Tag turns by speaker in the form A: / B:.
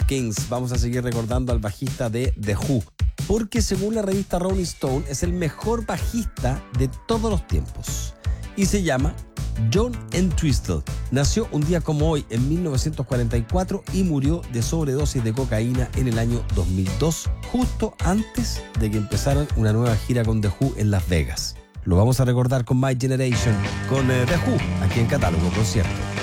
A: Watkins. Vamos a seguir recordando al bajista de The Who, porque según la revista Rolling Stone es el mejor bajista de todos los tiempos. Y se llama John Entwistle. Nació un día como hoy en 1944 y murió de sobredosis de cocaína en el año 2002, justo antes de que empezaran una nueva gira con The Who en Las Vegas. Lo vamos a recordar con My Generation, con The Who, aquí en Catálogo Concierto.